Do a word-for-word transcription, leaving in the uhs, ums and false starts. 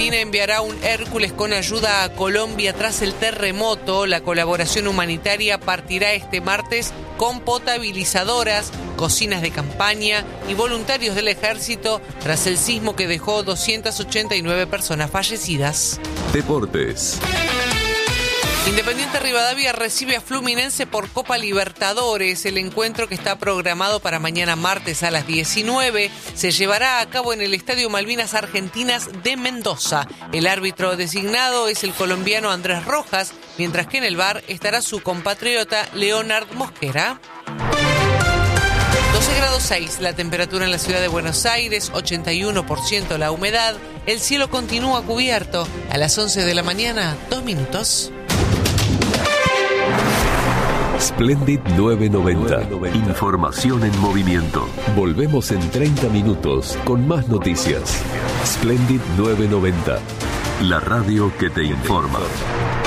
Enviará un Hércules con ayuda a Colombia tras el terremoto. La colaboración humanitaria partirá este martes con potabilizadoras, cocinas de campaña y voluntarios del ejército tras el sismo que dejó doscientas ochenta y nueve personas fallecidas. Deportes. Independiente Rivadavia recibe a Fluminense por Copa Libertadores. El encuentro, que está programado para mañana martes a las diecinueve, se llevará a cabo en el Estadio Malvinas Argentinas de Mendoza. El árbitro designado es el colombiano Andrés Rojas, mientras que en el V A R estará su compatriota Leonard Mosquera. doce grados seis la temperatura en la ciudad de Buenos Aires, ochenta y uno por ciento la humedad. El cielo continúa cubierto. A las once de la mañana, dos minutos. Splendid nueve noventa. Información en movimiento. Volvemos en treinta minutos con más noticias. Splendid nueve noventa. La radio que te informa.